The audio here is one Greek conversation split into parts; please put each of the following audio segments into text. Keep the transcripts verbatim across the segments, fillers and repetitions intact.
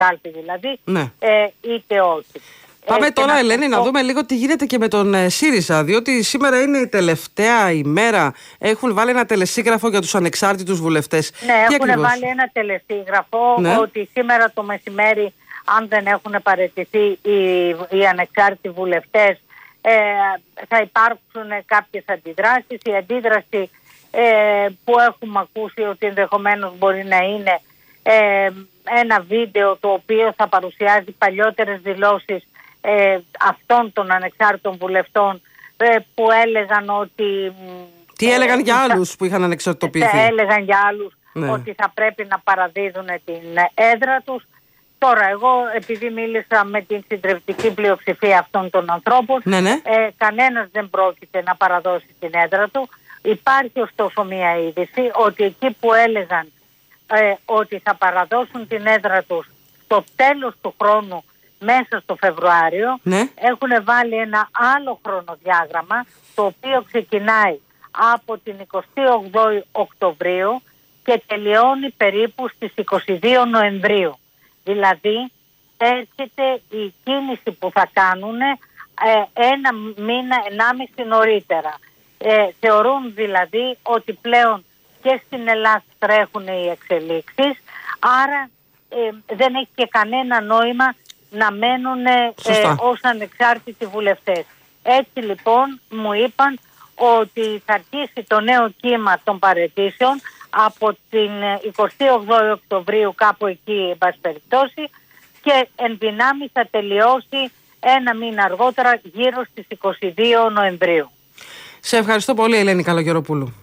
κάλπη δηλαδή, ναι. ε, είτε όχι. Πάμε ε, τώρα, να Ελένη, πω... να δούμε λίγο τι γίνεται και με τον ε, ΣΥΡΙΖΑ, διότι σήμερα είναι η τελευταία ημέρα. Έχουν βάλει ένα τελεσίγραφο για τους ανεξάρτητους βουλευτές. Ναι, τι έχουν ακριβώς? βάλει ένα τελεσίγραφο, ναι, ότι σήμερα το μεσημέρι, αν δεν έχουν παραιτηθεί οι, οι ανεξάρτητοι βουλευτές, ε, θα υπάρξουν κάποιες αντιδράσεις. Η αντίδραση ε, που έχουμε ακούσει ότι ενδεχομένως μπορεί να είναι ε, ένα βίντεο το οποίο θα παρουσιάζει παλιότερες δηλώσεις ε, αυτών των ανεξάρτητων βουλευτών ε, που έλεγαν ότι... Τι έλεγαν ε, για θα, άλλους που είχαν ανεξαρτητοποιηθεί? Έλεγαν για άλλους, ναι, ότι θα πρέπει να παραδίδουν την έδρα τους. Τώρα εγώ, επειδή μίλησα με την συντριπτική πλειοψηφία αυτών των ανθρώπων, ναι, ναι. Ε, κανένας δεν πρόκειται να παραδώσει την έδρα του. Υπάρχει ωστόσο μία είδηση ότι εκεί που έλεγαν ε, ότι θα παραδώσουν την έδρα τους στο τέλος του χρόνου, μέσα στο Φεβρουάριο, ναι, έχουν βάλει ένα άλλο χρονοδιάγραμμα, το οποίο ξεκινάει από την εικοστή όγδοη Οκτωβρίου και τελειώνει περίπου στις είκοσι δύο Νοεμβρίου. Δηλαδή έρχεται η κίνηση που θα κάνουν ε, ένα μήνα, ενάμιση νωρίτερα. Ε, θεωρούν δηλαδή ότι πλέον και στην Ελλάδα τρέχουν οι εξελίξεις, άρα ε, δεν έχει και κανένα νόημα να μένουν ε, ως ανεξάρτητοι βουλευτές. Έτσι λοιπόν μου είπαν ότι θα αρχίσει το νέο κύμα των παραιτήσεων από την εικοστή όγδοη Οκτωβρίου, κάπου εκεί εν πάση περιπτώσει, και εν δυνάμει θα τελειώσει ένα μήνα αργότερα, γύρω στις εικοστή δεύτερη Νοεμβρίου. Σε ευχαριστώ πολύ, Ελένη Καλογεροπούλου.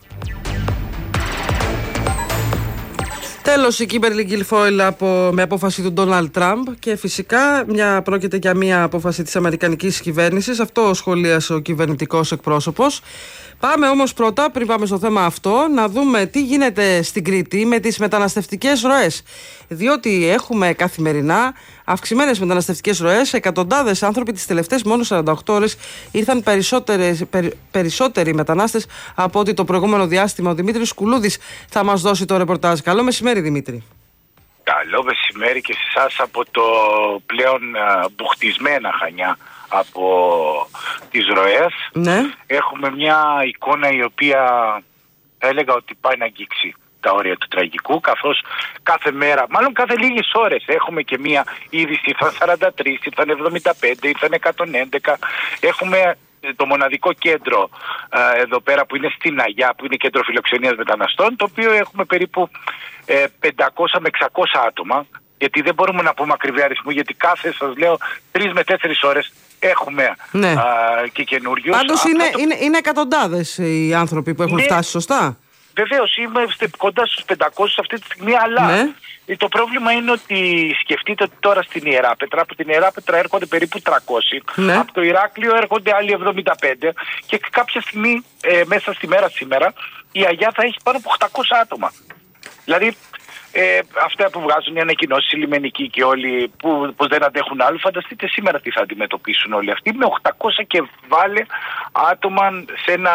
Τέλος η Kimberly Guilfoyle από, με απόφαση του Ντόναλντ Τραμπ, και φυσικά μια, πρόκειται για μια απόφαση της αμερικανικής κυβέρνησης. Αυτό σχολίασε ο κυβερνητικός εκπρόσωπος. Πάμε όμως πρώτα, πριν πάμε στο θέμα αυτό, να δούμε τι γίνεται στην Κρήτη με τις μεταναστευτικές ροές. Διότι έχουμε καθημερινά αυξημένες μεταναστευτικές ροές. Εκατοντάδες άνθρωποι τις τελευταίες μόνο σαράντα οκτώ ώρες ήρθαν περι, περισσότεροι μετανάστες από ότι το προηγούμενο διάστημα. Ο Δημήτρης Κουλούδης θα μας δώσει το ρεπορτάζ. Καλό μεσημέρι, Δημήτρη. Καλό μεσημέρι και σε εσάς από το πλέον μπουχτισμένα Χανιά από τις ροές. Ναι. Έχουμε μια εικόνα η οποία θα έλεγα ότι πάει να αγγίξει τα όρια του τραγικού, καθώς κάθε μέρα, μάλλον κάθε λίγες ώρες, έχουμε και μια είδηση, ήρθαν σαράντα τρεις, ήρθαν εβδομήντα πέντε, ήρθαν εκατόν έντεκα. Έχουμε το μοναδικό κέντρο ε, εδώ πέρα που είναι στην Αγιά, που είναι κέντρο φιλοξενίας μεταναστών, το οποίο έχουμε περίπου ε, πεντακόσια με εξακόσια άτομα, γιατί δεν μπορούμε να πούμε ακριβή αριθμό, γιατί κάθε, σας λέω, τρεις με τέσσερις ώρες έχουμε, ναι, α, και καινούριου. Πάντως είναι, το... είναι, είναι εκατοντάδες οι άνθρωποι που έχουν, ναι, φτάσει, σωστά. Βεβαίως, είμαστε κοντά στους πεντακόσιους αυτή τη στιγμή, αλλά ναι, το πρόβλημα είναι ότι σκεφτείτε ότι τώρα στην Ιεράπετρα, από την Ιεράπετρα έρχονται περίπου τριακόσιοι, ναι, από το Ηράκλειο έρχονται άλλοι εβδομήντα πέντε, και κάποια στιγμή ε, μέσα στη μέρα σήμερα η Αγιά θα έχει πάνω από οκτακόσια άτομα. Δηλαδή ε, αυτά που βγάζουν οι ανακοινώσεις, οι λιμενικοί και όλοι που, που δεν αντέχουν άλλο, φανταστείτε σήμερα τι θα αντιμετωπίσουν όλοι αυτοί με οκτακόσια και βάλε άτομα σε ένα,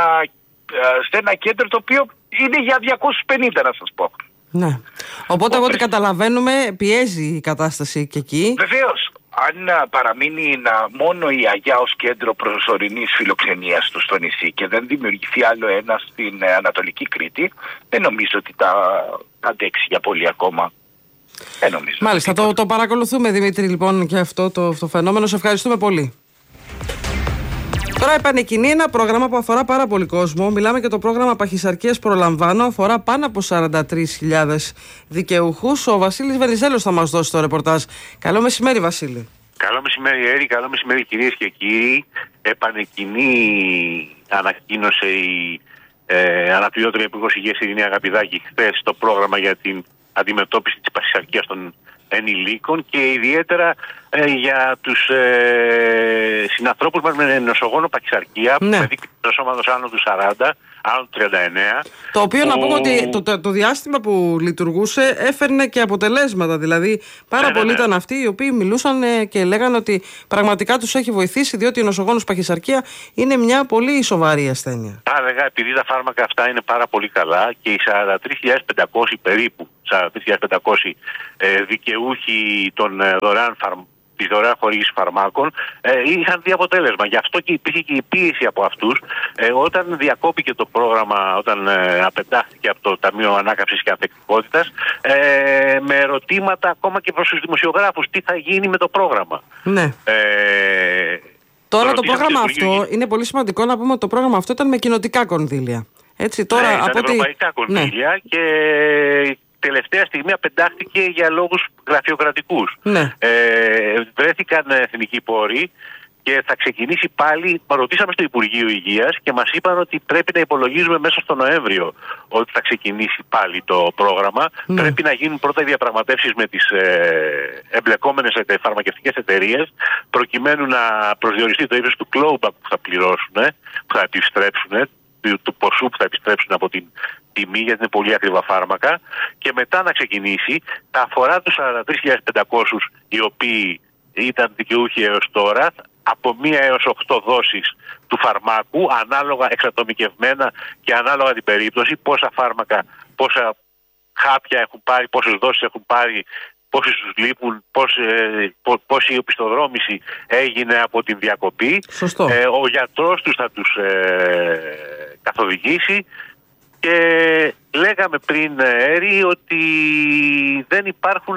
σε ένα κέντρο το οποίο είναι για διακόσιους πενήντα, να σας πω. Ναι. Οπότε από ό,τι καταλαβαίνουμε πιέζει η κατάσταση και εκεί. Βεβαίως. Αν παραμείνει να, μόνο η Αγιά ως κέντρο προσωρινής φιλοξενίας του στο νησί και δεν δημιουργηθεί άλλο ένα στην Ανατολική Κρήτη, δεν νομίζω ότι τα αντέξει για πολύ ακόμα. Δεν νομίζω. Μάλιστα, το, το παρακολουθούμε, Δημήτρη, λοιπόν, και αυτό το, το φαινόμενο. Σε ευχαριστούμε πολύ. Τώρα επανεκκινεί ένα πρόγραμμα που αφορά πάρα πολύ κόσμο. Μιλάμε για το πρόγραμμα Παχυσαρκίας Προλαμβάνω. Αφορά πάνω από σαράντα τρεις χιλιάδες δικαιούχους. Ο Βασίλης Βενιζέλος θα μας δώσει το ρεπορτάζ. Καλό μεσημέρι, Βασίλη. Καλό μεσημέρι, Έρη. Καλό μεσημέρι, κυρίες και κύριοι. Επανεκκινεί, ανακοίνωσε η ε, αναπληρώτρια Υπουργός Υγείας Ειρηνή Αγαπηδάκη χθες το πρόγραμμα για την αντιμετώπιση της παχυσαρκίας των ενηλίκων και ιδιαίτερα ε, για τους ε, συνανθρώπους μας με νοσογόνο παχυσαρκία, ναι, με δίκτυο σώματος άνω του σαράντα, άνω τριάντα εννέα. Το οποίο που... να πούμε ότι το, το, το διάστημα που λειτουργούσε έφερνε και αποτελέσματα. Δηλαδή, πάρα ναι, πολλοί ναι, ναι. ήταν αυτοί οι οποίοι μιλούσαν και λέγανε ότι πραγματικά τους έχει βοηθήσει, διότι η νοσογόνος παχυσαρκία είναι μια πολύ σοβαρή ασθένεια. Θα έλεγα, επειδή τα φάρμακα αυτά είναι πάρα πολύ καλά και οι σαράντα τρεις χιλιάδες πεντακόσιοι περίπου, σαράντα τρεις χιλιάδες πεντακόσιοι ε, δικαιούχοι των ε, δωρεάν φαρμάκων, τη δωρεάν χορήγηση φαρμάκων, ε, είχαν δει αποτέλεσμα. Γι' αυτό και υπήρχε και η πίεση από αυτούς. Ε, όταν διακόπηκε το πρόγραμμα, όταν ε, απεντάχθηκε από το Ταμείο Ανάκαμψης και Ανθεκτικότητας, ε, με ερωτήματα ακόμα και προς τους δημοσιογράφους, τι θα γίνει με το πρόγραμμα. Ναι. Ε, Τώρα το πρόγραμμα αυτό, είναι πολύ σημαντικό να πούμε ότι το πρόγραμμα αυτό ήταν με κοινοτικά κονδύλια. Έτσι, τώρα, ναι, ήταν από ευρωπαϊκά ότι... κονδύλια ναι. και τελευταία στιγμή απεντάχθηκε για λόγους γραφειοκρατικούς. Ναι. Ε, βρέθηκαν εθνικοί πόροι και θα ξεκινήσει πάλι. Ρωτήσαμε στο Υπουργείο Υγείας και μας είπαν ότι πρέπει να υπολογίζουμε μέσα στο Νοέμβριο ότι θα ξεκινήσει πάλι το πρόγραμμα. Ναι. Πρέπει να γίνουν πρώτα οι διαπραγματεύσεις με τις ε, εμπλεκόμενες ετε, φαρμακευτικές εταιρείες, προκειμένου να προσδιοριστεί το ύψος του clawback που θα πληρώσουν, που θα επιστρέψουν, του ποσού που θα επιστρέψουν από την τιμή, γιατί είναι πολύ ακριβά φάρμακα, και μετά να ξεκινήσει. Θα αφορά τους σαράντα τρεις χιλιάδες πεντακόσιους οι οποίοι ήταν δικαιούχοι έως τώρα, από μία έως οκτώ δόσεις του φαρμάκου, ανάλογα εξατομικευμένα και ανάλογα την περίπτωση, πόσα φάρμακα, πόσα χάπια έχουν πάρει, πόσες δόσεις έχουν πάρει, πόσοι τους λείπουν, πώς, ε, πόση οπισθοδρόμηση έγινε από την διακοπή. Σωστό. Ε, ο γιατρός τους θα τους ε, καθοδηγήσει. Και λέγαμε πριν, Έρη, ότι δεν υπάρχουν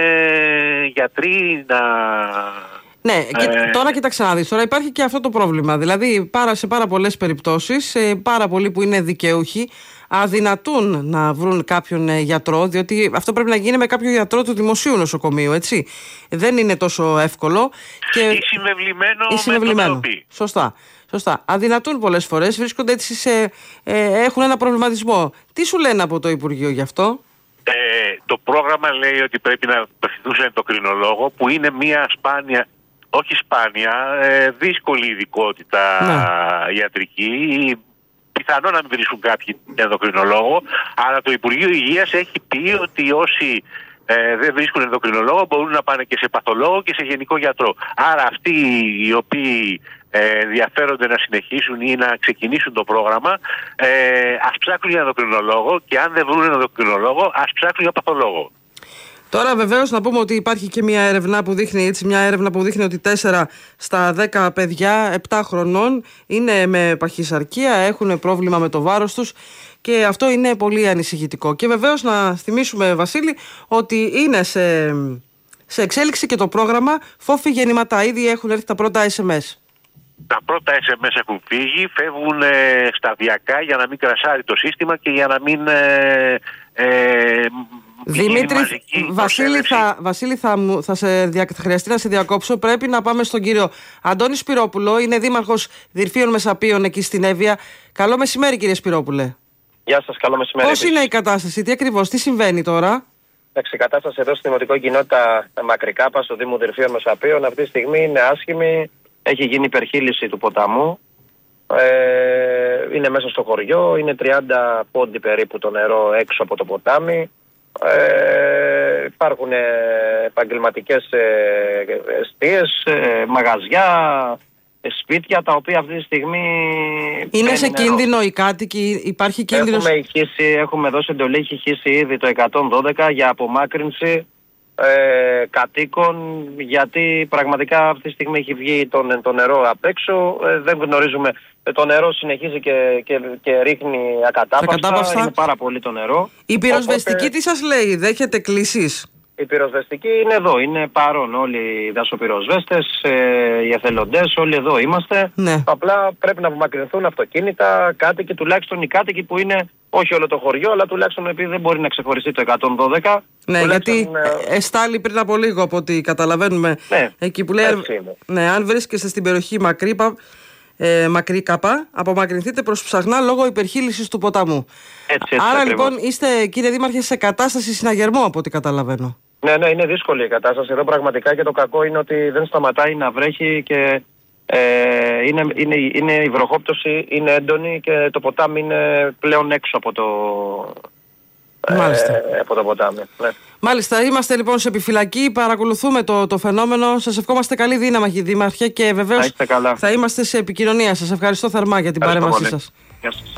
ε, γιατροί να... Ναι, και ε... τώρα κοίταξε να δεις, τώρα υπάρχει και αυτό το πρόβλημα. Δηλαδή πάρα, σε πάρα πολλές περιπτώσεις, ε, πάρα πολλοί που είναι δικαιούχοι αδυνατούν να βρουν κάποιον ε, γιατρό, διότι αυτό πρέπει να γίνει με κάποιο γιατρό του δημοσίου νοσοκομείου, έτσι. Δεν είναι τόσο εύκολο. Και... Ή συμβεβλημένο, ή συμβεβλημένο. με το Σωστά. Σωστά. Αδυνατούν πολλές φορές, βρίσκονται έτσι σε, ε, έχουν ένα προβληματισμό. Τι σου λένε από το Υπουργείο γι' αυτό? Ε, το πρόγραμμα λέει ότι πρέπει να απευθυνθούν σε ενδοκρινολόγο, που είναι μια σπάνια, όχι σπάνια, ε, δύσκολη ειδικότητα ναι. ιατρική. Πιθανόν να μην βρίσκουν κάποιοι ενδοκρινολόγο, αλλά το Υπουργείο Υγείας έχει πει ότι όσοι ε, δεν βρίσκουν ενδοκρινολόγο μπορούν να πάνε και σε παθολόγο και σε γενικό γιατρό. Άρα αυτοί οι οποίοι ε, ενδιαφέρονται να συνεχίσουν ή να ξεκινήσουν το πρόγραμμα, ε, ας ψάχνουν για ενδοκρινολόγο, και αν δεν βρουν ενδοκρινολόγο, ας ψάχνουν για παθολόγο. Τώρα βεβαίως να πούμε ότι υπάρχει και μια έρευνα που δείχνει, έτσι, μια έρευνα που δείχνει ότι τέσσερα στα δέκα παιδιά επτά χρονών είναι με παχυσαρκία, έχουν πρόβλημα με το βάρος τους, και αυτό είναι πολύ ανησυχητικό. Και βεβαίως να θυμίσουμε, Βασίλη, ότι είναι σε, σε εξέλιξη και το πρόγραμμα Φόφη Γεννηματά. Ήδη έχουν έρθει τα πρώτα ες εμ ες. Τα πρώτα ες εμ ες έχουν φύγει, φεύγουν ε, σταδιακά για να μην κρασάρει το σύστημα και για να μην... Ε, ε, Δημήτρη, Βασίλη, θα, Βασίλη θα, θα, σε, θα χρειαστεί να σε διακόψω. Πρέπει να πάμε στον κύριο Αντώνη Σπυρόπουλο. Είναι δήμαρχος Δυρφίων Μεσαπίων εκεί στην Εύβοια. Καλό μεσημέρι, κύριε Σπυρόπουλε. Γεια σας, καλό μεσημέρι. Πώς είναι η κατάσταση, τι ακριβώς, τι συμβαίνει τώρα? Εντάξει, η κατάσταση εδώ στη Δημοτική Κοινότητα Μακρικάπα, στο Δήμο Δυρφίων Μεσαπίων, αυτή τη στιγμή είναι άσχημη. Έχει γίνει υπερχείληση του ποταμού. Ε, είναι μέσα στο χωριό, είναι τριάντα πόντι περίπου το νερό έξω από το ποτάμι. Ε, υπάρχουν ε, επαγγελματικές ε, εστίες, ε, μαγαζιά, ε, σπίτια, τα οποία αυτή τη στιγμή... Είναι σε κίνδυνο νερό. Οι κάτοικοι, υπάρχει κίνδυνος? Έχουμε, ηχήσει, έχουμε δώσει εντολή, έχει χύσει ήδη το εκατόν δώδεκα για απομάκρυνση ε, κατοίκων, γιατί πραγματικά αυτή τη στιγμή έχει βγει το, το νερό απ' έξω, ε, δεν γνωρίζουμε, το νερό συνεχίζει και, και, και ρίχνει ακατάπαυστα, είναι πάρα πολύ το νερό. Η πυροσβεστική Οπότε, τι σας λέει, δέχεται κλήσεις? Η πυροσβεστική είναι εδώ, είναι παρόν όλοι οι δασοπυροσβέστες, ε, οι εθελοντές, όλοι εδώ είμαστε. Ναι. Απλά πρέπει να απομακρυνθούν αυτοκίνητα, κάτοικοι, τουλάχιστον οι κάτοικοι που είναι, όχι όλο το χωριό, αλλά τουλάχιστον επειδή δεν μπορεί να ξεχωριστεί το εκατόν δώδεκα. Ναι, γιατί ε, εστάλει πριν από λίγο, από ό,τι καταλαβαίνουμε, ναι, εκεί που λέει, ναι, αν βρίσκεστε στην περιοχή Μακρύπα, Ε, Μακρύκαπα, απομακρυνθείτε προς Ψαχνά λόγω υπερχείλησης του ποταμού. Έτσι, έτσι, Άρα ακριβώς. Λοιπόν είστε, κύριε Δήμαρχε, σε κατάσταση συναγερμού από ό,τι καταλαβαίνω. Ναι, ναι, είναι δύσκολη η κατάσταση εδώ πραγματικά, και το κακό είναι ότι δεν σταματάει να βρέχει και Ε, είναι, είναι, είναι, η βροχόπτωση είναι έντονη και το ποτάμι είναι πλέον έξω από το, ε, από το ποτάμι. Ναι. Μάλιστα, είμαστε λοιπόν σε επιφυλακή, παρακολουθούμε το, το φαινόμενο. Σας ευχόμαστε καλή δύναμη, Δήμαρχε, και βεβαίως θα είμαστε σε επικοινωνία. Σας ευχαριστώ θερμά για την ευχαριστώ παρέμβασή σας. Γεια σας.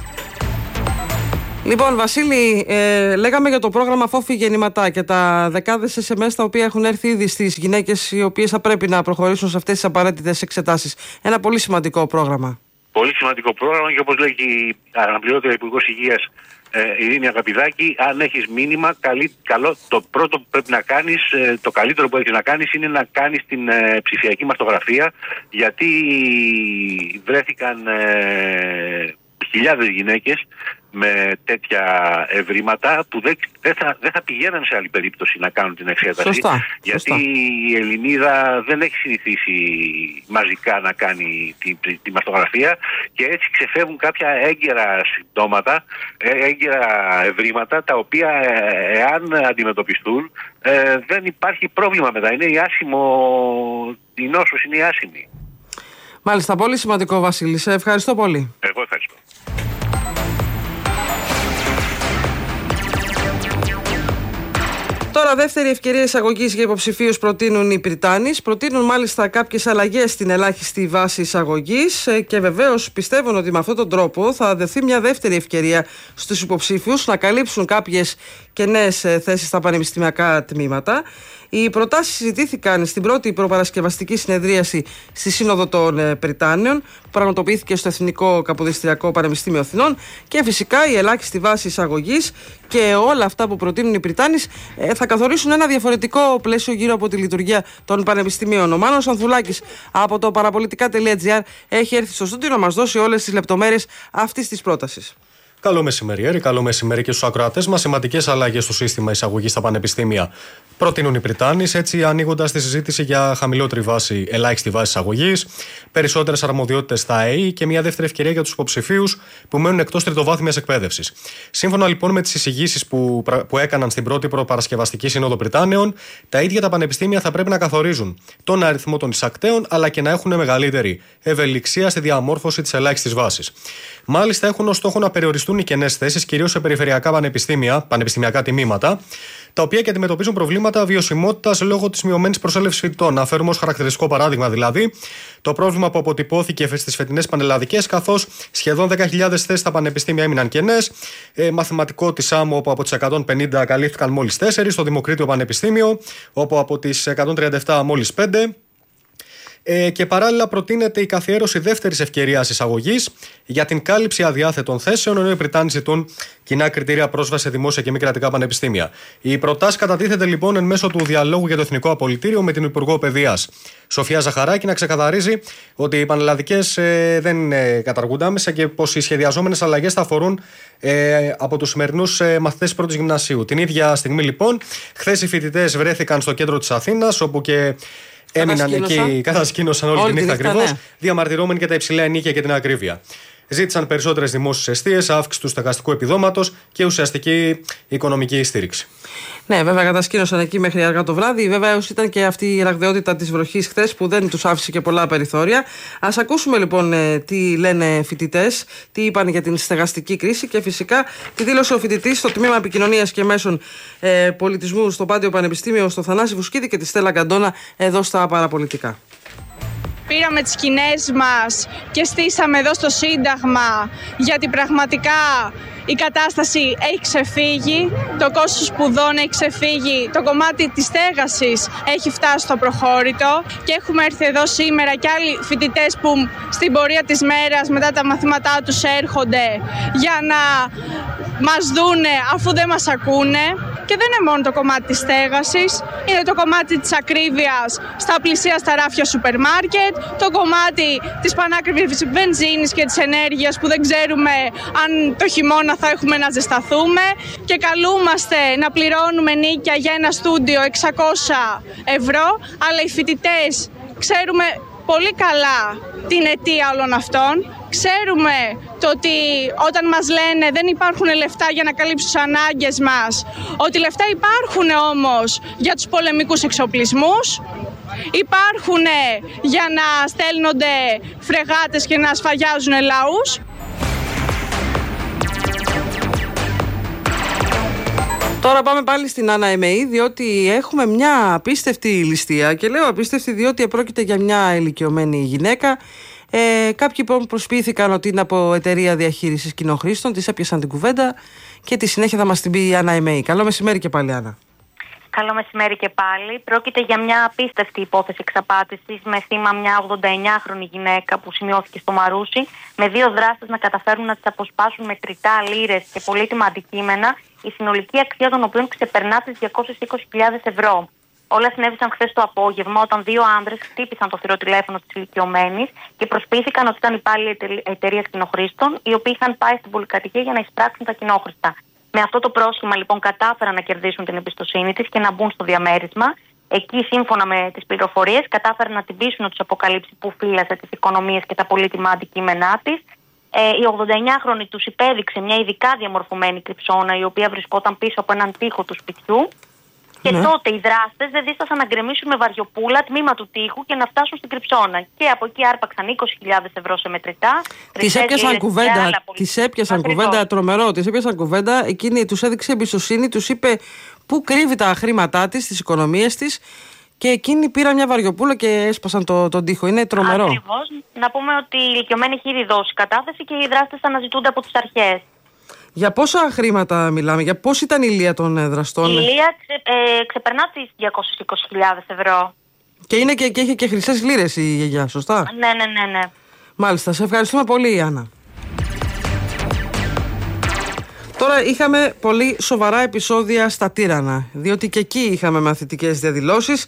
Λοιπόν, Βασίλη, ε, λέγαμε για το πρόγραμμα Φόφη Γεννηματά και τα δεκάδες ες εμ ες τα οποία έχουν έρθει ήδη στις γυναίκες οι οποίες θα πρέπει να προχωρήσουν σε αυτές τις απαραίτητες εξετάσεις. Ένα πολύ σημαντικό πρόγραμμα. Πολύ σημαντικό πρόγραμμα και όπως λέει και η αναπληρώτρια Υπουργός Υγείας ε, Ειρήνη Αγαπηδάκη, αν έχεις μήνυμα, καλή, καλό, το πρώτο που πρέπει να κάνεις, ε, το καλύτερο που έχεις να κάνεις είναι να κάνεις την ε, ψηφιακή μαστογραφία, γιατί βρέθηκαν ε, χιλιάδες γυναίκες με τέτοια ευρήματα που δεν, δεν, θα, δεν θα πηγαίναν σε άλλη περίπτωση να κάνουν την εξέταση. Σωστά, γιατί σωστά. η Ελληνίδα δεν έχει συνηθίσει μαζικά να κάνει τη, τη, τη μαστογραφία και έτσι ξεφεύγουν κάποια έγκαιρα συμπτώματα, έγκαιρα ευρήματα, τα οποία εάν αντιμετωπιστούν ε, δεν υπάρχει πρόβλημα μετά. Είναι η άσημο, η νόσος είναι η άσημη. Μάλιστα, πολύ σημαντικό, Βασίλη. Σε ευχαριστώ πολύ. Εγώ ευχαριστώ. Τώρα, δεύτερη ευκαιρία εισαγωγής για υποψηφίους προτείνουν οι Πριτάνης. Προτείνουν μάλιστα κάποιες αλλαγές στην ελάχιστη βάση εισαγωγής και βεβαίως πιστεύουν ότι με αυτόν τον τρόπο θα δοθεί μια δεύτερη ευκαιρία στους υποψήφιους να καλύψουν κάποιες κενές θέσεις στα πανεπιστημιακά τμήματα. Οι προτάσεις συζητήθηκαν στην πρώτη προπαρασκευαστική συνεδρίαση στη Σύνοδο των Πριτάνεων, που πραγματοποιήθηκε στο Εθνικό Καποδιστριακό Πανεπιστήμιο Αθηνών, και φυσικά η ελάχιστη βάση εισαγωγής και όλα αυτά που προτείνουν οι Πριτάνης θα καθορίσουν ένα διαφορετικό πλαίσιο γύρω από τη λειτουργία των πανεπιστημίων. Ο Μάνος Ανθουλάκης από το παραπολιτικά τελεία τζι άρ έχει έρθει στο στούντιο να μας δώσει όλες τις λεπτομέρειες αυτής της πρότασης. Καλό μεσημέρι, Έρη. Καλό μεσημέρι και στους ακροατές μας. Σημαντικές αλλαγές στο σύστημα εισαγωγής στα πανεπιστήμια προτείνουν οι Πριτάνης, έτσι ανοίγοντας τη συζήτηση για χαμηλότερη βάση, ελάχιστη βάση εισαγωγής, περισσότερες αρμοδιότητες στα ΑΕΗ και μια δεύτερη ευκαιρία για τους υποψηφίους που μένουν εκτός τριτοβάθμιας εκπαίδευσης. Σύμφωνα λοιπόν με τις εισηγήσεις που, που έκαναν στην πρώτη προπαρασκευαστική Σύνοδο Πριτάνεων, τα ίδια τα πανεπιστήμια θα πρέπει να καθορίζουν τον αριθμό των εισακτέων, αλλά και να έχουν μεγαλύτερη ευελιξία στη διαμόρφωση της ελάχιστης βάσης. Μάλιστα, έχουν ως στόχο να περιοριστούν οι κενές θέσεις, κυρίως σε περιφερειακά πανεπιστήμια, πανεπιστημιακά τμήματα, τα οποία και αντιμετωπίζουν προβλήματα βιωσιμότητας λόγω της μειωμένης προσέλευσης φοιτητών. Να φέρουμε ως χαρακτηριστικό παράδειγμα δηλαδή το πρόβλημα που αποτυπώθηκε στις φετινές πανελλαδικές, καθώς σχεδόν δέκα χιλιάδες θέσεις στα πανεπιστήμια έμειναν κενές. Ε, μαθηματικό της άμμο, όπου από τις εκατόν πενήντα καλύφθηκαν μόλις τέσσερα, στο Δημοκρίτιο Πανεπιστήμιο, όπου από τις εκατόν τριάντα επτά μόλις πέντε. Ε, και παράλληλα προτείνεται η καθιέρωση δεύτερης ευκαιρίας εισαγωγής για την κάλυψη αδιάθετων θέσεων, ενώ οι Πριτάνοι ζητούν κοινά κριτήρια πρόσβαση σε δημόσια και μη κρατικά πανεπιστήμια. Οι προτάσεις κατατίθεται λοιπόν εν μέσω του διαλόγου για το Εθνικό Απολυτήριο με την Υπουργό Παιδείας Σοφία Ζαχαράκη να ξεκαθαρίζει ότι οι πανελλαδικές ε, δεν ε, καταργούνται άμεσα και πως οι σχεδιαζόμενες αλλαγές θα αφορούν ε, από τους σημερινούς ε, μαθητές πρώτης γυμνασίου. Την ίδια στιγμή λοιπόν, χθες οι φοιτητές βρέθηκαν στο κέντρο της Αθήνας, όπου και έμειναν εκεί, κατασκήνωσαν όλη, όλη τη νύχτα ακριβώς, ναι, διαμαρτυρόμενοι για τα υψηλά ενοίκια και την ακρίβεια. Ζήτησαν περισσότερες δημόσιες εστίες, αύξηση του στεγαστικού επιδόματος και ουσιαστική οικονομική στήριξη. Ναι, βέβαια κατασκήνωσαν εκεί μέχρι αργά το βράδυ. Βέβαια ήταν και αυτή η ραγδαιότητα της βροχής χθες που δεν τους άφησε και πολλά περιθώρια. Ας ακούσουμε λοιπόν τι λένε φοιτητές, τι είπαν για την στεγαστική κρίση και φυσικά τι δήλωσε ο φοιτητής στο Τμήμα Επικοινωνίας και Μέσων ε, Πολιτισμού στο Πάντιο Πανεπιστήμιο, στο Θανάση Βουσκίδη, και τη Στέλλα Καντώνα εδώ στα Παραπολιτικά. Πήραμε τις σκηνές μας και στήσαμε εδώ στο Σύνταγμα, γιατί πραγματικά η κατάσταση έχει ξεφύγει, το κόστος σπουδών έχει ξεφύγει, το κομμάτι της στέγασης έχει φτάσει στο προχώρητο και έχουμε έρθει εδώ σήμερα και άλλοι φοιτητές που στην πορεία της μέρας μετά τα μαθήματά τους έρχονται για να μας δούνε αφού δεν μας ακούνε. Και δεν είναι μόνο το κομμάτι της στέγασης, είναι το κομμάτι της ακρίβειας στα πλησία στα ράφια σούπερ μάρκετ, το κομμάτι της πανάκριβης βενζίνης και της ενέργειας που δεν ξέρουμε αν το χειμώνα θα έχουμε να ζεσταθούμε, και καλούμαστε να πληρώνουμε νίκια για ένα στούντιο εξακόσια ευρώ, αλλά οι φοιτητές ξέρουμε πολύ καλά την αιτία όλων αυτών. Ξέρουμε το ότι όταν μας λένε δεν υπάρχουν λεφτά για να καλύψουν τις ανάγκες μας, ότι λεφτά υπάρχουν όμως για τους πολεμικούς εξοπλισμούς, υπάρχουν για να στέλνονται φρεγάτες και να σφαγιάζουν λαούς. Τώρα πάμε πάλι στην Άννα ΕΜΕΗ, διότι έχουμε μια απίστευτη ληστεία, και λέω απίστευτη διότι πρόκειται για μια ηλικιωμένη γυναίκα. Ε, κάποιοι λοιπόν προσποιήθηκαν ότι είναι από εταιρεία διαχείρισης κοινοχρήστων, της έπιασαν την κουβέντα και τη συνέχεια θα μας την πει η Άννα ΕΜΕΗ. Καλό μεσημέρι και πάλι, Άννα. Καλό μεσημέρι και πάλι. Πρόκειται για μια απίστευτη υπόθεση εξαπάτησης με θύμα μια ογδονταεννιάχρονη γυναίκα που σημειώθηκε στο Μαρούσι, με δύο δράστες να καταφέρουν να της αποσπάσουν μετρητά λίρες και πολύτιμα αντικείμενα, η συνολική αξία των οποίων ξεπερνά τις διακόσιες είκοσι χιλιάδες ευρώ. Όλα συνέβησαν χθες το απόγευμα, όταν δύο άνδρες χτύπησαν το θηροτηλέφωνο της ηλικιωμένης και προσποιήθηκαν ότι ήταν υπάλληλοι εταιρείας κοινοχρήστων, οι οποίοι είχαν πάει στην πολυκατοικία για να εισπράξουν τα κοινόχρηστα. Με αυτό το πρόσχημα λοιπόν κατάφεραν να κερδίσουν την εμπιστοσύνη της και να μπουν στο διαμέρισμα. Εκεί, σύμφωνα με τις πληροφορίες, κατάφεραν να την πείσουν να τους αποκαλύψει που φύλασε τις οικονομίες και τα πολύτιμα αντικείμενά της. Ε, η ογδονταεννιάχρονη τους υπέδειξε μια ειδικά διαμορφωμένη κρυψώνα, η οποία βρισκόταν πίσω από έναν τοίχο του σπιτιού. Και ναι. τότε οι δράστες δεν δίστασαν να γκρεμίσουν με βαριοπούλα τμήμα του τοίχου και να φτάσουν στην κρυψώνα. Και από εκεί άρπαξαν είκοσι χιλιάδες ευρώ σε μετρητά. Τις έπιασαν κουβέντα, τις έπιασαν κουβέντα, τρομερό, τις έπιασαν κουβέντα. Εκείνη τους έδειξε εμπιστοσύνη, τους είπε πού κρύβει τα χρήματά της, τις οικονομίες της. Και εκείνοι πήραν μια βαριοπούλα και έσπασαν το, τον τοίχο. Είναι τρομερό. Ακριβώς. Να πούμε ότι η ηλικιωμένη έχει ήδη δώσει κατάθεση και οι δράστες αναζητούνται από τις αρχές. Για πόσα χρήματα μιλάμε, για πώς ήταν η ηλία των δραστών? Η ηλία ξε, ε, ξεπερνά τις διακόσιες είκοσι χιλιάδες ευρώ. Και, είναι και, και έχει και χρυσές λίρες η γιαγιά, σωστά? Ναι, ναι, ναι, ναι. Μάλιστα, σε ευχαριστούμε πολύ, Άννα. Τώρα είχαμε πολύ σοβαρά επεισόδια στα Τύρανα, διότι και εκεί είχαμε μαθητικές διαδηλώσεις,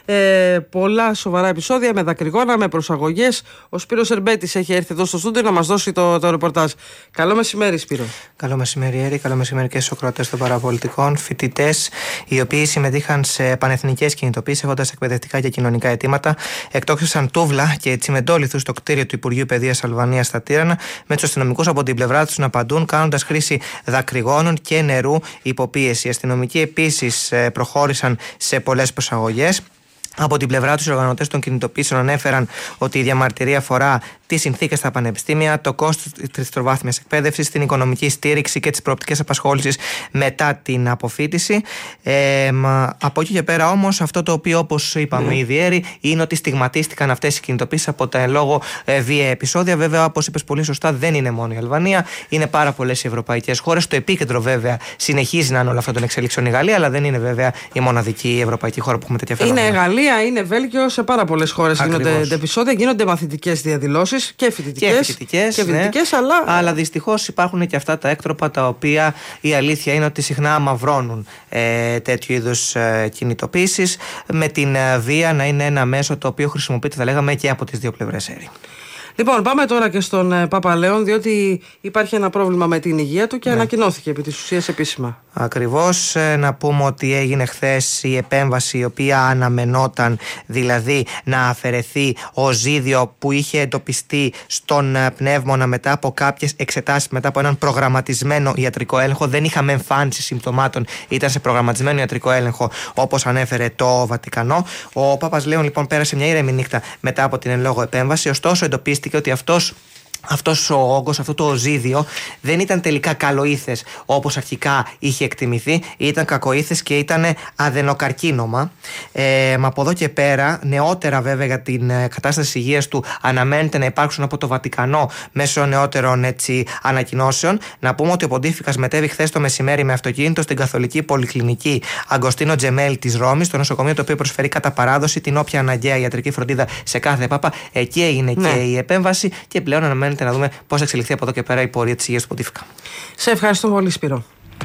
ε, πολλά σοβαρά επεισόδια με δακρυγόνα, με προσαγωγές. Ο Σπύρος Ερμπέτης έχει έρθει εδώ στο στούντιο να μας δώσει το, το ρεπορτάζ. Καλό μεσημέρι, Σπύρο. Καλό μεσημέρι, Έρη. Καλό μεσημέρι και στους ακροατές των παραπολιτικών. Φοιτητές οι οποίοι συμμετείχαν σε πανεθνικές κινητοποίησεις έχοντας εκπαιδευτικά και κοινωνικά αιτήματα, εκτόξευσαν τούβλα και τσιμεντόλιθους στο κτίριο του Υπουργείου Παιδείας Αλβανίας στα Τύρανα, με τους αστυνομικούς από την πλευρά τους να απαντούν, κάνοντας χρήση δακρυγόνων και νερού υποπίεση. Οι αστυνομικοί επίσης προχώρησαν σε πολλές προσαγωγές. Από την πλευρά τους, οι οργανωτές των κινητοποίησεων ανέφεραν ότι η διαμαρτυρία αφορά τις συνθήκες στα πανεπιστήμια, το κόστος της τριτοβάθμιας εκπαίδευσης, την οικονομική στήριξη και τις προοπτικές απασχόλησης μετά την αποφοίτηση. Ε, μα, από εκεί και πέρα όμως, αυτό το οποίο, όπως είπαμε ήδη, Έρη, είναι ότι στιγματίστηκαν αυτές οι κινητοποίησεις από τα εν λόγω ε, βία επεισόδια. Βέβαια, όπως είπες πολύ σωστά, δεν είναι μόνο η Αλβανία, είναι πάρα πολλές οι ευρωπαϊκές χώρες. Το επίκεντρο, βέβαια, συνεχίζει να είναι όλο αυτό των εξελίξεων η Γαλλία, αλλά δεν είναι βέβαια η μοναδική ευρωπαϊκή χώρα που έχουμε τέτοια φαινόμενα. Είναι Γαλλία, είναι Βέλγιο, σε πάρα πολλές χώρες γίνονται επεισόδια, γίνονται μαθητικές διαδηλώσεις και φοιτητικές. Και φοιτητικές, και φοιτητικές, ναι. αλλά... αλλά δυστυχώς υπάρχουν και αυτά τα έκτροπα τα οποία η αλήθεια είναι ότι συχνά αμαυρώνουν ε, τέτοιου είδους ε, κινητοποίησεις, με την ε, βία να είναι ένα μέσο το οποίο χρησιμοποιείται, θα λέγαμε, και από τις δύο πλευρές, Έρη. Λοιπόν, πάμε τώρα και στον ε, Παπαλέον, διότι υπάρχει ένα πρόβλημα με την υγεία του και ναι. ανακοινώθηκε επί της ουσίας επίσημα. Ακριβώς, ε, να πούμε ότι έγινε χθες η επέμβαση η οποία αναμενόταν, δηλαδή να αφαιρεθεί ο ζύδιο που είχε εντοπιστεί στον ε, πνεύμονα μετά από κάποιες εξετάσεις, μετά από έναν προγραμματισμένο ιατρικό έλεγχο. Δεν είχαμε εμφάνιση συμπτωμάτων, ήταν σε προγραμματισμένο ιατρικό έλεγχο, όπως ανέφερε το Βατικανό. Ο Πάπας Λέων λοιπόν πέρασε μια ήρεμη νύχτα μετά από την εν λόγω επέμβαση, ωστόσο εντοπίστηκε ότι αυτός αυτός ο όγκος, αυτό το ζύδιο δεν ήταν τελικά καλοήθες όπως αρχικά είχε εκτιμηθεί, ήταν κακοήθες και ήταν αδενοκαρκίνωμα. Ε, μα από εδώ και πέρα, νεότερα βέβαια για την κατάσταση υγείας του αναμένεται να υπάρξουν από το Βατικανό μέσω νεότερων έτσι, ανακοινώσεων. Να πούμε ότι ο Ποντίφικας μετέβη χθες το μεσημέρι με αυτοκίνητο στην Καθολική Πολυκλινική Αγκοστίνο Τζεμέλ της Ρώμης, το νοσοκομείο το οποίο προσφέρει κατά παράδοση την όποια αναγκαία ιατρική φροντίδα σε κάθε Πάπα. Εκεί έγινε ναι. και η επέμβαση και πλέον αναμένεται να δούμε πώς θα εξελιχθεί από εδώ και πέρα η πορεία της υγείας του Ποντίφικα. Σε ευχαριστώ πολύ, Σπύρο.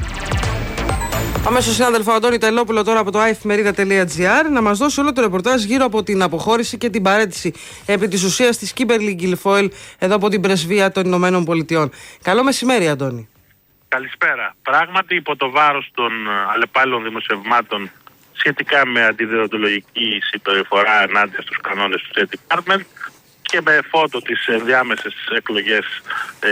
Πάμε στον συνάδελφο Αντώνη Τελόπουλο τώρα από το άιεφημερίδα τελεία τζι άρ να μας δώσει όλο το ρεπορτάζ γύρω από την αποχώρηση και την παραίτηση επί της ουσίας της Κίμπερλι Γκιλφόιλ εδώ από την Πρεσβεία των Ηνωμένων Πολιτειών. Καλό μεσημέρι, Αντώνη. Καλησπέρα. Πράγματι, υπό το βάρος των αλλεπάλληλων δημοσιευμάτων σχετικά με αντιδεοντολογική συμπεριφορά ενάντια στους κανόνες του State Department, και με φώτο τις ενδιάμεσες εκλογές ε,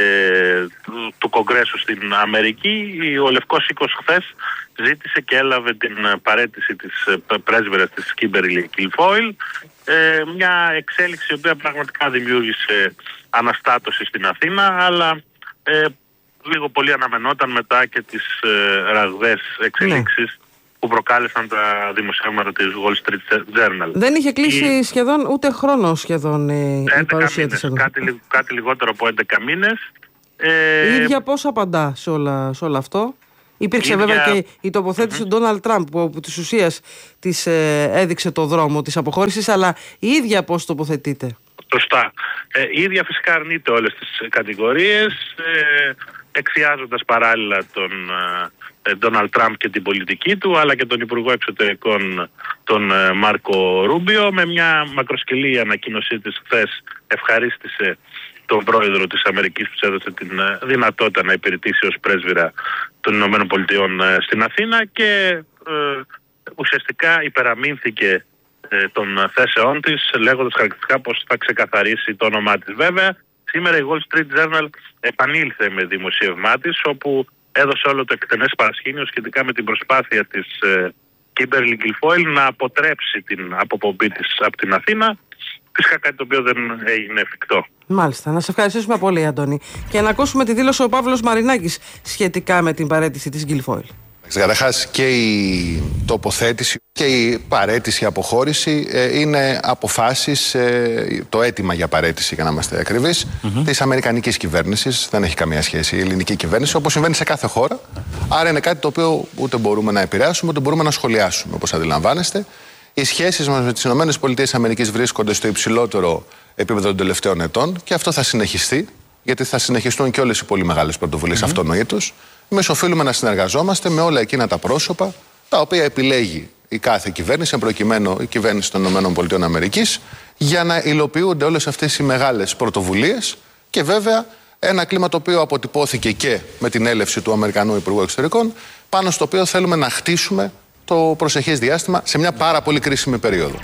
του, του Κογκρέσου στην Αμερική, ο Λευκός Οίκος χθες ζήτησε και έλαβε την παραίτηση της πρέσβυρας της Κίμπερλι Γκιλφόιλ, ε, μια εξέλιξη η οποία πραγματικά δημιούργησε αναστάτωση στην Αθήνα, αλλά ε, λίγο πολύ αναμενόταν μετά και τις ε, ραγδαίες εξελίξεις ναι. που προκάλεσαν τα δημοσιεύματα της Wall Street Journal. Δεν είχε κλείσει η... σχεδόν ούτε χρόνο σχεδόν η, η παρουσία της εδώ. Κάτι, κάτι λιγότερο από έντεκα μήνες. Ε... Η ίδια πώς απαντά σε, όλα, σε όλο αυτό? Υπήρξε ίδια... βέβαια και η τοποθέτηση mm-hmm. του Ντόναλντ Τραμπ που από της ουσίας της ε, έδειξε το δρόμο της αποχώρησης, αλλά η ίδια πώς τοποθετείται? Σωστά. Ε, η ίδια φυσικά αρνείται όλες τις κατηγορίες, ε, εξιάζοντας παράλληλα τον Ντόναλντ Τραμπ και την πολιτική του, αλλά και τον Υπουργό Εξωτερικών τον ε, Μάρκο Ρούμπιο. Με μια μακροσκελή ανακοίνωσή της χθες ευχαρίστησε τον πρόεδρο της Αμερικής που έδωσε την ε, δυνατότητα να υπηρετήσει ως πρέσβυρα των Ηνωμένων Πολιτειών ε, στην Αθήνα και ε, ουσιαστικά υπεραμείνθηκε ε, των θέσεών της, λέγοντας χαρακτηριστικά πως θα ξεκαθαρίσει το όνομά της. Βέβαια, σήμερα η Wall Street Journal επανήλθε με δημοσίευμά της, όπου έδωσε όλο το εκτενές παρασκήνιο σχετικά με την προσπάθεια της Κίμπερλι Γκιλφόιλ να αποτρέψει την αποπομπή της από την Αθήνα. Φυσικά κάτι το οποίο δεν έγινε εφικτό. Μάλιστα. Να σε ευχαριστήσουμε πολύ, Αντώνη. Και να ακούσουμε τη δήλωση ο Παύλος Μαρινάκης σχετικά με την παραίτηση της Γκιλφόιλ. Καταρχάς και η τοποθέτηση και η παραίτηση, η αποχώρηση ε, είναι αποφάσεις, ε, το αίτημα για παραίτηση, για να είμαστε ακριβείς, mm-hmm. της αμερικανικής κυβέρνησης. Δεν έχει καμία σχέση η ελληνική κυβέρνηση, όπως συμβαίνει σε κάθε χώρα. Άρα είναι κάτι το οποίο ούτε μπορούμε να επηρεάσουμε, ούτε μπορούμε να σχολιάσουμε, όπως αντιλαμβάνεστε. Οι σχέσεις μας με τις ΗΠΑ βρίσκονται στο υψηλότερο επίπεδο των τελευταίων ετών και αυτό θα συνεχιστεί, γιατί θα συνεχιστούν και όλες οι πολύ μεγάλες πρωτοβουλίες mm-hmm. αυτονοήτως. Εμείς οφείλουμε να συνεργαζόμαστε με όλα εκείνα τα πρόσωπα τα οποία επιλέγει η κάθε κυβέρνηση, προκειμένου η κυβέρνηση των ΗΠΑ, για να υλοποιούνται όλες αυτές οι μεγάλες πρωτοβουλίες και βέβαια ένα κλίμα το οποίο αποτυπώθηκε και με την έλευση του Αμερικανού Υπουργού Εξωτερικών, πάνω στο οποίο θέλουμε να χτίσουμε το προσεχές διάστημα σε μια πάρα πολύ κρίσιμη περίοδο.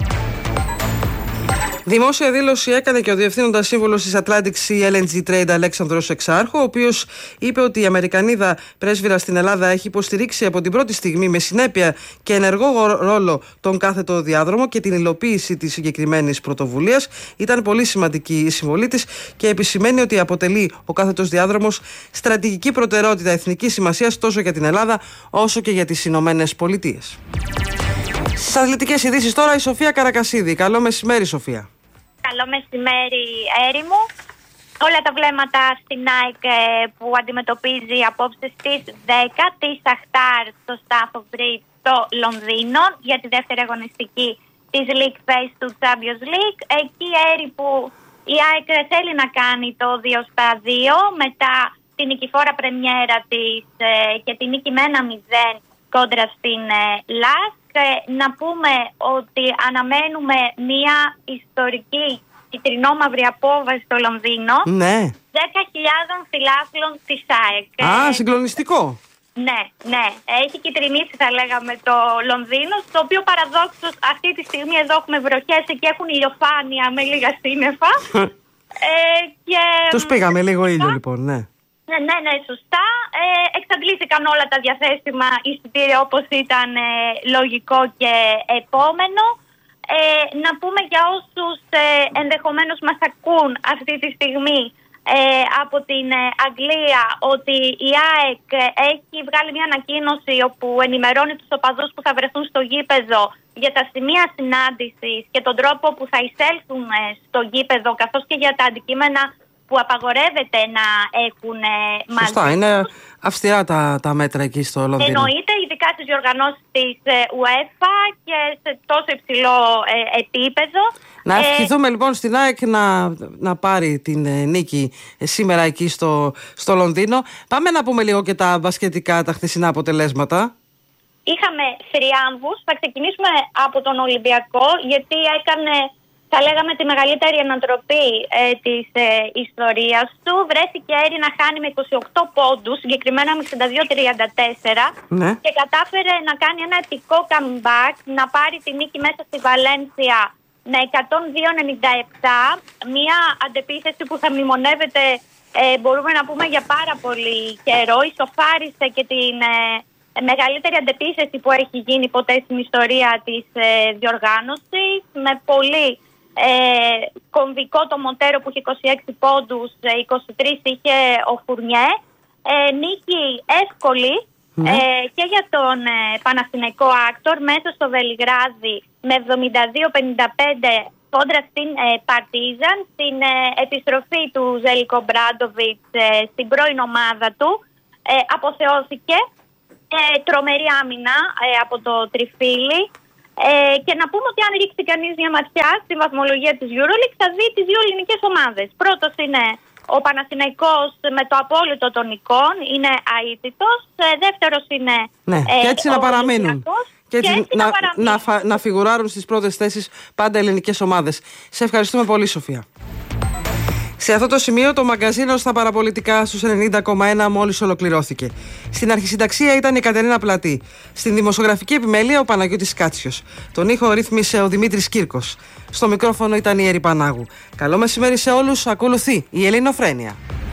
Δημόσια δήλωση έκανε και ο Διευθύνοντας Σύμβουλος της Atlantic Sea ελ εν τζι Trade Αλέξανδρος Εξάρχου, ο οποίος είπε ότι η Αμερικανίδα πρέσβυρα στην Ελλάδα έχει υποστηρίξει από την πρώτη στιγμή με συνέπεια και ενεργό ρόλο τον κάθετο διάδρομο και την υλοποίηση της συγκεκριμένης πρωτοβουλίας. Ήταν πολύ σημαντική η συμβολή της και επισημαίνει ότι αποτελεί ο κάθετος διάδρομος στρατηγική προτεραιότητα εθνικής σημασίας τόσο για την Ελλάδα όσο και για τις Ηνωμένες Πολιτείες. Στις αθλητικές ειδήσεις τώρα η Σοφία Καρακασίδη. Καλό μεσημέρι, Σοφία. Καλό μεσημέρι, Έρημου. Όλα τα βλέμματα στην ΑΕΚ που αντιμετωπίζει απόψε στις δέκα τη Σαχτάρ στο Stafford Bridge στο Λονδίνο για τη δεύτερη αγωνιστική της League Phase του Champions League. Εκεί, Έρη, που η ΑΕΚ θέλει να κάνει το δύο στα δύο μετά την νικηφόρα πρεμιέρα της και την νίκη με ένα μηδέν κόντρα στην ΛΑΣ. Να πούμε ότι αναμένουμε μια ιστορική κυτρινόμαυρη απόβαση στο Λονδίνο. Ναι. δέκα χιλιάδες φιλάθλων της ΑΕΚ. Α, συγκλονιστικό. Ναι, ναι. Έχει κυτρινήσει, θα λέγαμε, το Λονδίνο, στο οποίο παραδόξως αυτή τη στιγμή εδώ έχουμε βροχές και έχουν ηλιοφάνεια με λίγα σύννεφα. ε, και... Τους πήγαμε λίγο ήλιο, λοιπόν, ναι. Ναι, ναι, ναι, σωστά. Ε, εξαντλήθηκαν όλα τα διαθέσιμα εισιτήρια όπως ήταν ε, λογικό και επόμενο. Ε, να πούμε για όσους ε, ενδεχομένως μας ακούν αυτή τη στιγμή ε, από την ε, Αγγλία ότι η ΑΕΚ έχει βγάλει μια ανακοίνωση όπου ενημερώνει τους οπαδούς που θα βρεθούν στο γήπεδο για τα σημεία συνάντησης και τον τρόπο που θα εισέλθουν ε, στο γήπεδο, καθώς και για τα αντικείμενα που απαγορεύεται να έχουν μαζί. Σωστά, είναι αυστηρά τα, τα μέτρα εκεί στο Λονδίνο. Εννοείται, ειδικά στις διοργανώσεις της UEFA και σε τόσο υψηλό ε, επίπεδο. Να ευχηθούμε ε, λοιπόν στην ΑΕΚ να, να πάρει την ε, νίκη ε, σήμερα εκεί στο, στο Λονδίνο. Πάμε να πούμε λίγο και τα μπασκετικά, τα χθεσινά αποτελέσματα. Είχαμε θριάμβους. Θα ξεκινήσουμε από τον Ολυμπιακό, γιατί έκανε, θα λέγαμε, τη μεγαλύτερη ανατροπή ε, της ε, ιστορίας του. Βρέθηκε Έρη να χάνει με είκοσι οκτώ πόντους, συγκεκριμένα με εξήντα δύο τριάντα τέσσερα, ναι. και κατάφερε να κάνει ένα επικό comeback, να πάρει τη νίκη μέσα στη Βαλένσια με εκατόν δύο ενενήντα επτά. Μια αντεπίθεση που θα μνημονεύεται, ε, μπορούμε να πούμε, για πάρα πολύ καιρό. Ισοφάρισε και την ε, μεγαλύτερη αντεπίθεση που έχει γίνει ποτέ στην ιστορία της ε, διοργάνωσης. Με πολύ ε, κομβικό το Μοντέρο που είχε είκοσι έξι πόντους, είκοσι τρεις είχε ο Φουρνιέ. Ε, νίκη εύκολη. Ναι. Ε, και για τον ε, Παναθηναϊκό Άκτορ μέσα στο Βελιγράδι με εβδομήντα δύο πενήντα πέντε κόντρα στην ε, Παρτίζαν, στην ε, επιστροφή του Ζέλικο Μπράντοβιτς ε, στην πρώην ομάδα του, ε, αποθεώθηκε. Ε, τρομερή άμυνα ε, από το τριφύλι. Ε, και να πούμε ότι αν ρίξει κανείς μια ματιά στη βαθμολογία της EuroLeague θα δει τις δύο ελληνικές ομάδες. Πρώτος είναι ο Παναθηναϊκός με το απόλυτο των εικόν, είναι αίτητος. Δεύτερος είναι ναι, ε, και έτσι ο να παραμείνουν. Και έτσι, και έτσι να, να, παραμείνουν. να, φα, να φιγουράρουν στις πρώτες θέσεις πάντα ελληνικές ομάδες. Σε ευχαριστούμε πολύ, Σοφία. Σε αυτό το σημείο το μαγκαζίνο στα παραπολιτικά στους ενενήντα κόμμα ένα μόλις ολοκληρώθηκε. Στην αρχισυνταξία ήταν η Κατερίνα Πλατή. Στην δημοσιογραφική επιμέλεια ο Παναγιώτης Κάτσιος. Τον ήχο ρύθμισε ο Δημήτρης Κύρκος. Στο μικρόφωνο ήταν η Έρη Πανάγου. Καλό μεσημέρι σε όλους. Ακολουθεί η Ελληνοφρένεια.